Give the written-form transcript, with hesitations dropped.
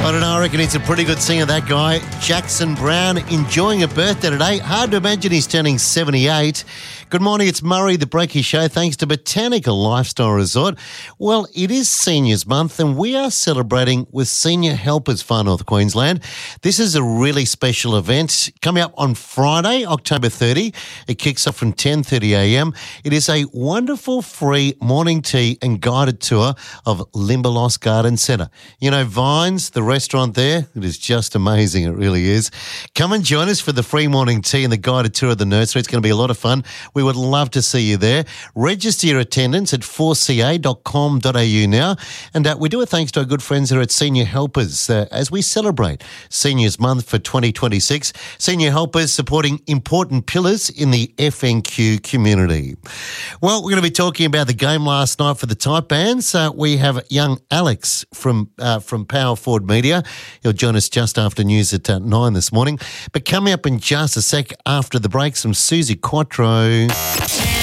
I don't know, I reckon he's a pretty good singer, that guy. Jackson Browne, enjoying a birthday today. Hard to imagine he's turning 78. Good morning, it's Murray, the Breaky Show, thanks to Botanical Lifestyle Resort. Well, it is Seniors Month and we are celebrating with Senior Helpers Far North Queensland. This is a really special event coming up on Friday, October 30. It kicks off from 10:30am. It is a wonderful free morning tea and guided tour of Limberlost Garden Centre. You know, Vines, the restaurant there, it is just amazing, it really is. Come and join us for the free morning tea and the guided tour of the nursery. It's going to be a lot of fun. We would love to see you there. Register your attendance at 4ca.com.au now. And we do it thanks to our good friends here at Senior Helpers as we celebrate Seniors Month for 2026. Senior Helpers supporting important pillars in the FNQ community. Well, we're going to be talking about the game last night for the Taipans. We have young Alex from Power Forward Media. He'll join us just after news at 9 this morning. But coming up in just a sec after the break, some Susie Quattro.